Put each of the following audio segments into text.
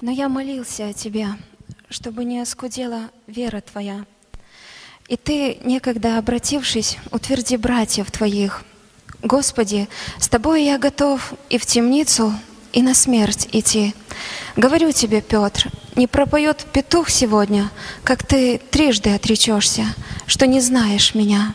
Но я молился о Тебе, чтобы не оскудела вера Твоя. И Ты, некогда обратившись, утверди братьев Твоих. Господи, с Тобой я готов и в темницу, и на смерть идти. Говорю Тебе, Петр, не пропоет петух сегодня, как Ты трижды отречешься, что не знаешь меня.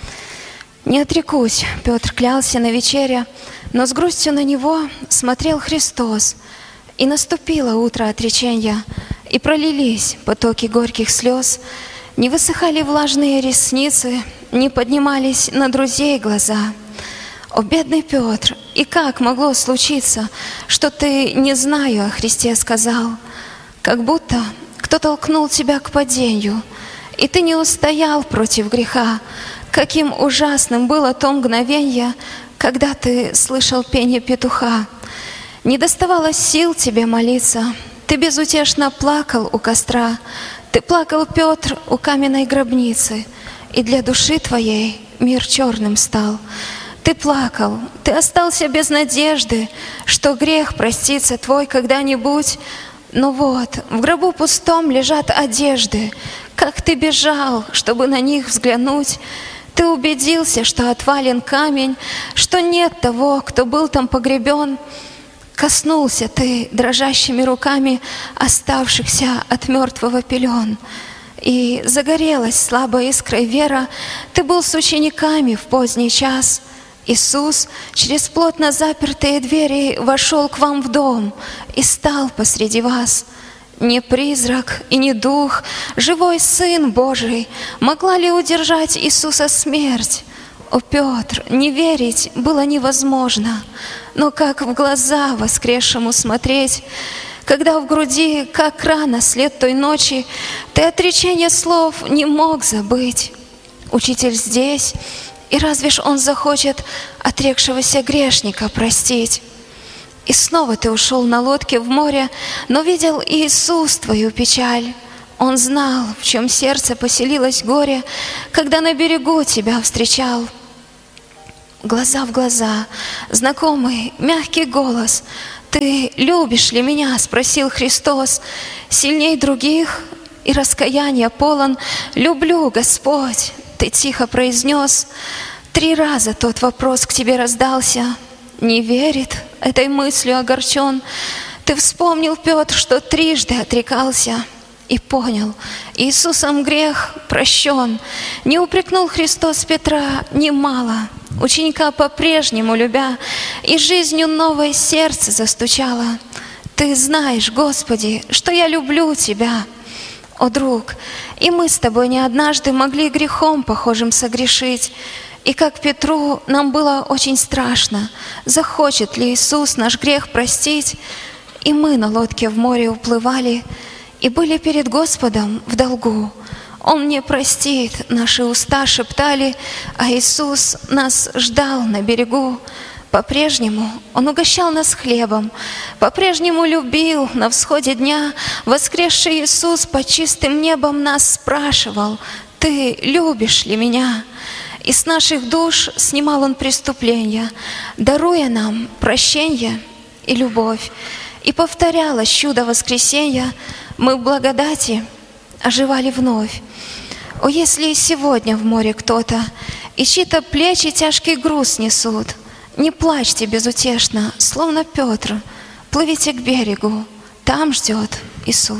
Не отрекусь, Петр клялся на вечере, но с грустью на него смотрел Христос. И наступило утро отречения, и пролились потоки горьких слез, не высыхали влажные ресницы, не поднимались на друзей глаза. О, бедный Петр, и как могло случиться, что ты «не знаю» о Христе сказал? Как будто кто толкнул тебя к падению, и ты не устоял против греха. Каким ужасным было то мгновенье, когда ты слышал пение петуха. Не доставало сил тебе молиться, ты безутешно плакал у костра. Ты плакал, Петр, у каменной гробницы, и для души твоей мир черным стал. Ты плакал, ты остался без надежды, что грех простится твой когда-нибудь. Но вот, в гробу пустом лежат одежды. Как ты бежал, чтобы на них взглянуть. Ты убедился, что отвален камень, что нет того, кто был там погребен. Коснулся ты дрожащими руками оставшихся от мертвого пелен. И загорелась слабой искрой вера. Ты был с учениками в поздний час. Иисус через плотно запертые двери вошел к вам в дом и стал посреди вас. Не призрак и не дух, живой Сын Божий, могла ли удержать Иисуса смерть? О, Петр, не верить было невозможно, но как в глаза воскресшему смотреть, когда в груди, как рана след той ночи, ты отречение слов не мог забыть. Учитель здесь, и разве ж Он захочет отрекшегося грешника простить? И снова ты ушел на лодке в море, но видел Иисус твою печаль. Он знал, в чем сердце поселилось горе, когда на берегу тебя встречал. Глаза в глаза, знакомый, мягкий голос. «Ты любишь ли меня?» — спросил Христос. Сильней других и раскаяния полон. «Люблю, Господь!» — ты тихо произнес. 3 раза тот вопрос к тебе раздался. Не верит, этой мыслью огорчен. Ты вспомнил, Петр, что трижды отрекался. И понял, Иисусом грех прощен. Не упрекнул Христос Петра немало, ученика по-прежнему любя, и жизнью новое сердце застучало. Ты знаешь, Господи, что я люблю Тебя. О, друг, и мы с тобой не однажды могли грехом похожим согрешить. И как Петру нам было очень страшно, захочет ли Иисус наш грех простить. И мы на лодке в море уплывали, и были перед Господом в долгу. Он не простит, наши уста шептали, а Иисус нас ждал на берегу. По-прежнему Он угощал нас хлебом, по-прежнему любил на всходе дня. Воскресший Иисус под чистым небом нас спрашивал: «Ты любишь ли меня?» И с наших душ снимал Он преступления, даруя нам прощение и любовь. И повторялось чудо воскресенья, мы в благодати оживали вновь. О, если и сегодня в море кто-то, и чьи-то плечи тяжкий груз несут, не плачьте безутешно, словно Петр, плывите к берегу, там ждет Иисус.